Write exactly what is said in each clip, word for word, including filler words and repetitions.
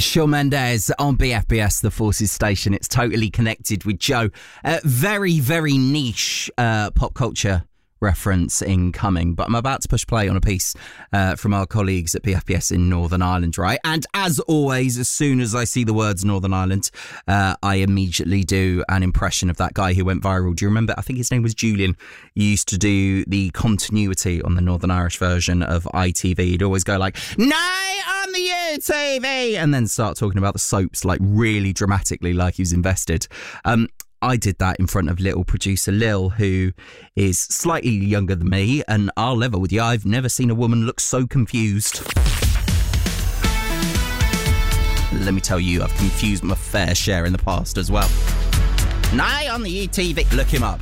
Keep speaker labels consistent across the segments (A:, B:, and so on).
A: Shawn Mendes on B F B S, the Forces station. It's totally connected with Joe. Uh, very, very niche uh, pop culture reference incoming, but I'm about to push play on a piece uh, from our colleagues at B F B S in Northern Ireland, right? And as always, as soon as I see the words Northern Ireland, uh, I immediately do an impression of that guy who went viral. Do you remember? I think his name was Julian. He used to do the continuity on the Northern Irish version of I T V. He'd always go like, "Night on the U T V," and then start talking about the soaps like really dramatically, like he was invested. Um, I did that in front of little producer Lil, who is slightly younger than me, and I'll level with you, I've never seen a woman look so confused. Let me tell you, I've confused my fair share in the past as well. Night on the U T V. Look him up.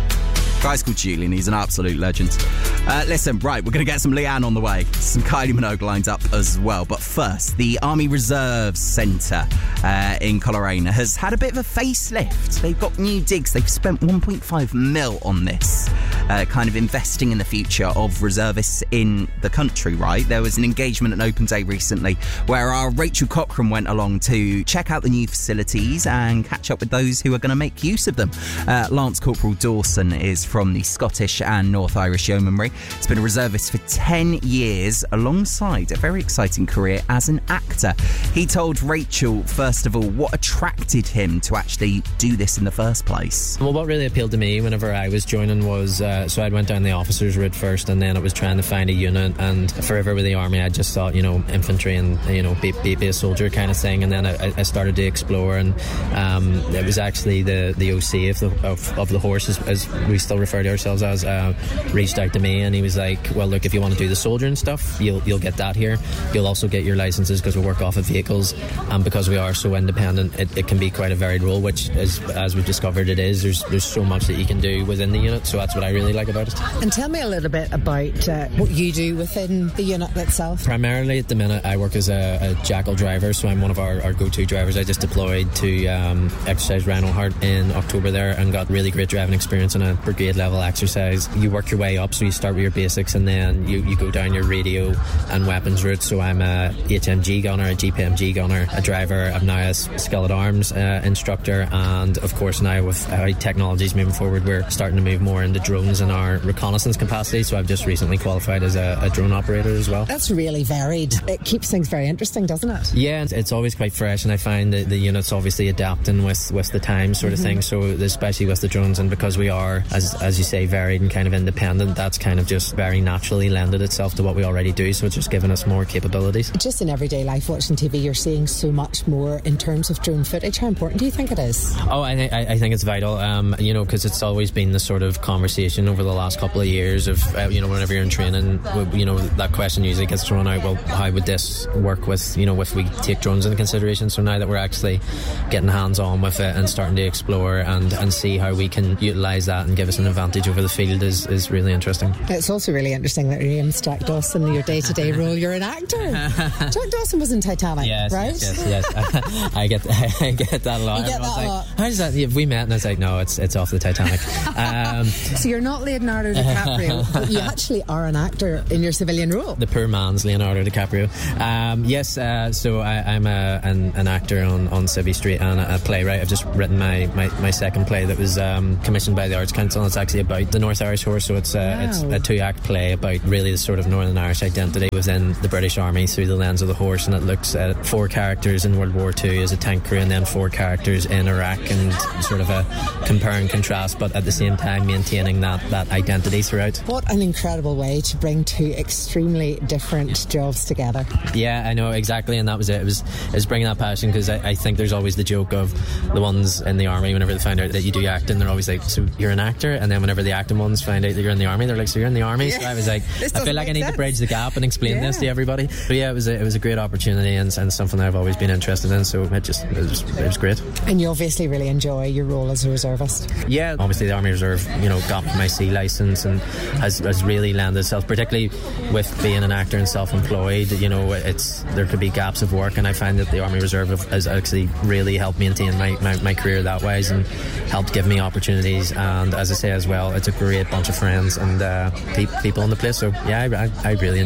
A: Guy's called Julian, he's an absolute legend. Uh, listen, right, we're going to get some Leanne on the way. Some Kylie Minogue lined up as well. But first, the Army Reserve Centre uh, in Coleraine has had a bit of a facelift. They've got new digs. They've spent one point five mil on this, uh, kind of investing in the future of reservists in the country, right? There was an engagement at Open Day recently where our Rachel Cochran went along to check out the new facilities and catch up with those who are going to make use of them. Uh, Lance Corporal Dawson is from the Scottish and North Irish Yeomanry. He's been a reservist for ten years alongside a very exciting career as an actor. He told Rachel, first of all, what attracted him to actually do this in the first place.
B: Well, what really appealed to me whenever I was joining was, uh, so I went down the officers route first, and then it was trying to find a unit, and forever with the army I just thought, you know, infantry and, you know, be, be, be a soldier kind of thing, and then I, I started to explore, and um, it was actually the, the O C of the, of, of the horse, as, as we still refer to ourselves as, uh, reached out to me, and he was like, well, look, if you want to do the soldier and stuff, you'll you'll get that here. You'll also get your licenses because we work off of vehicles, and because we are so independent, it, it can be quite a varied role, which is, as we've discovered, it is. There's there's so much that you can do within the unit, so that's what I really like about it.
C: And tell me a little bit about uh, what you do within the unit itself.
B: Primarily at the minute I work as a, a jackal driver, so I'm one of our, our go-to drivers. I just deployed to um, exercise Rhino-Heart in October there and got really great driving experience on a brigade level exercise. You work your way up, so you start with your basics and then you, you go down your radio and weapons route. So I'm a H M G gunner, a G P M G gunner, a driver. I'm now a skeleton arms uh, instructor, and of course now with how technology's moving forward, we're starting to move more into drones in our reconnaissance capacity, so I've just recently qualified as a, a drone operator as well.
C: That's really varied. It keeps things very interesting, doesn't it?
B: Yeah, it's always quite fresh, and I find that the unit's obviously adapting with, with the time sort of mm-hmm. thing, so especially with the drones, and because we are, as as you say, varied and kind of independent, that's kind of just very naturally lended itself to what we already do, so it's just given us more capabilities.
C: Just in everyday life watching T V, you're seeing so much more in terms of drone footage. How important do you think it is?
B: Oh, I, th- I think it's vital, um, you know, because it's always been the sort of conversation over the last couple of years of, uh, you know, whenever you're in training, you know, that question usually gets thrown out, well, how would this work with, you know, if we take drones into consideration? So now that we're actually getting hands-on with it and starting to explore and, and see how we can utilise that and give us an advantage over the field is, is really interesting.
C: It's also really interesting that your name's Jack Dawson, your day-to-day role, you're an actor. Jack Dawson was in Titanic,
B: yes,
C: right?
B: Yes, yes, yes. I, I get I get that a lot.
C: You get that
B: like,
C: a lot.
B: How does that, we met and I was like, no, it's it's off the Titanic. Um,
C: so you're not Leonardo DiCaprio, but you actually are an actor in your civilian role.
B: The poor man's Leonardo DiCaprio. Um, yes, uh, so I, I'm a, an, an actor on, on Civvy Street and a, a playwright. I've just written my, my, my second play that was um, commissioned by the Arts Council, and it's actually about the North Irish Horse, so it's, uh, wow. it's a two-act play about really the sort of Northern Irish identity within the British Army through the lens of the horse, and it looks at four characters in World War Two as a tank crew and then four characters in Iraq, and sort of a compare and contrast, but at the same time maintaining that, that identity throughout.
C: What an incredible way to bring two extremely different jobs together.
B: Yeah, I know, exactly, and that was it. It was, it was bringing that passion, because I, I think there's always the joke of the ones in the army, whenever they find out that you do acting, they're always like, so you're an actor? And then whenever the acting ones find out that you're in the army, they're like, so you're in the army? Yeah. So I was like, I feel like I need sense. to bridge the gap and explain yeah. this to everybody. But yeah, it was a, it was a great opportunity, and, and something that I've always been interested in, so it just it was, it was great.
C: And you obviously really enjoy your role as a reservist.
B: Yeah, obviously the Army Reserve, you know, got my C licence and has, has really landed itself, particularly with being an actor and self-employed. You know, it's there could be gaps of work, and I find that the Army Reserve has actually really helped maintain my, my, my career that wise and helped give me opportunities. And as I say as well, it's a great bunch of friends and uh, pe- people in the place, so yeah, I, I, I really enjoy it.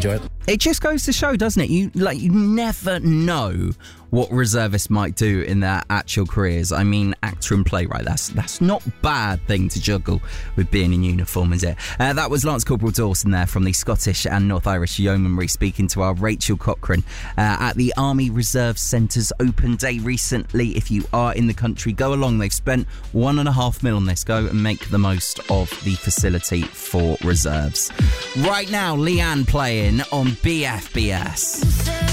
A: It just goes to show, doesn't it? You like you never know what reservists might do in their actual careers. I mean, actor and playwright, that's that's not a bad thing to juggle with being in uniform, is it? Uh, that was Lance Corporal Dawson there from the Scottish and North Irish Yeomanry speaking to our Rachel Cochrane uh, at the Army Reserve Centre's open day recently. If you are in the country, go along. They've spent one and a half mil on this. Go and make the most of the facility for reserves. Right now, Leanne playing on B F B S.